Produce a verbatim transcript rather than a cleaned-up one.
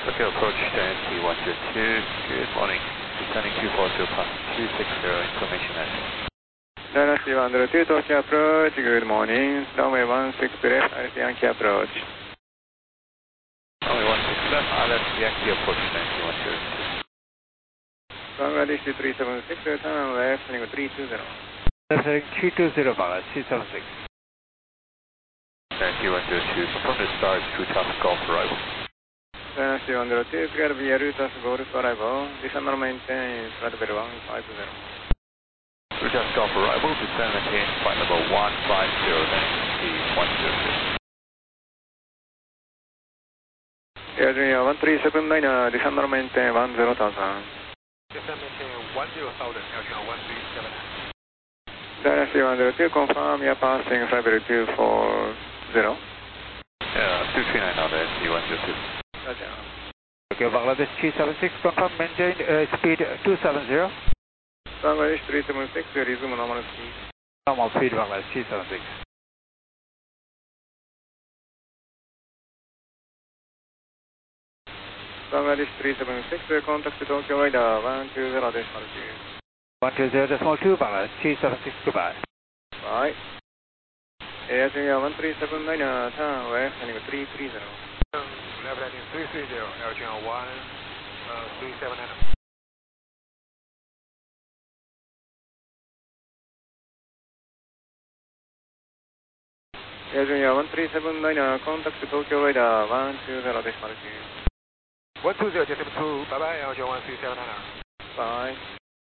Tokyo approach to N T one zero two, good morning. Descending two four zero past two six zero, information net. Dynasty one zero two, Tokyo approach, good morning. Runway one six left, I L T Yankee approach. Runway one six left, I L T Yankee approach to N T one zero two. Bangladesh three seven six, turn left, heading three two zero. Left heading three two zero, Bangladesh three seven six. N T one zero two, from the start, two Tough Golf arrival. Dynasty one zero two, clear via Rutas Golf arrival. Descend and maintain flight level one five zero. Rutas Golf arrival, descend and maintain flight level one five zero, then N T one zero two. Air Junior one three seven nine, descend and maintain one zero thousand. Descend and maintain one zero thousand, Air Junior one three seven nine. Dynasty one zero two, confirm you're passing flight level two four zero. Yeah, two three nine now, then N T one zero two. Roger. Okay, Bangladesh three seven six, confirm maintain uh, speed two seven zero. Bangladesh three seven six, resume normal speed. Normal speed, Bangladesh three seven six. Bangladesh three seven six, contact Tokyo radar one two zero decimal two. one two zero decimal two, Bangladesh three seven six, goodbye. Bye. Air Junior one three seven nine, turn left, heading three three zero. Left heading three three zero, Air Junior one three seven nine. Air Junior one three seven nine, contact Tokyo radar one two zero decimal two. one two zero decimal two, bye bye, Air Junior one three seven nine. Bye.